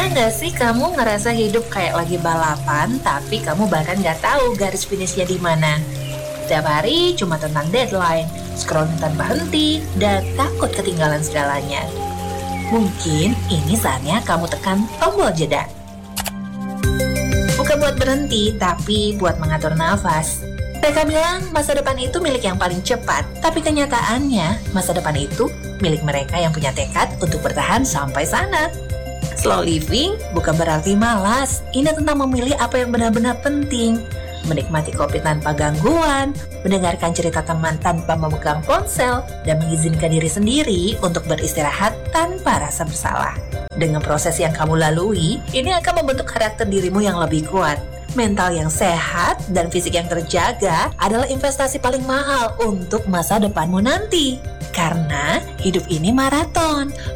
Pernah nggak sih kamu ngerasa hidup kayak lagi balapan, tapi kamu bahkan nggak tahu garis finishnya di mana? Setiap hari cuma tentang deadline, scrolling tanpa henti, dan takut ketinggalan segalanya. Mungkin ini saatnya kamu tekan tombol jeda. Bukan buat berhenti, tapi buat mengatur nafas. Mereka bilang masa depan itu milik yang paling cepat, tapi kenyataannya masa depan itu milik mereka yang punya tekad untuk bertahan sampai sana. Slow living bukan berarti malas. Ini tentang memilih apa yang benar-benar penting. Menikmati kopi tanpa gangguan, mendengarkan cerita teman tanpa memegang ponsel, dan mengizinkan diri sendiri untuk beristirahat tanpa rasa bersalah. Dengan proses yang kamu lalui, ini akan membentuk karakter dirimu yang lebih kuat. Mental yang sehat dan fisik yang terjaga adalah investasi paling mahal untuk masa depanmu nanti. Karena hidup ini maraton,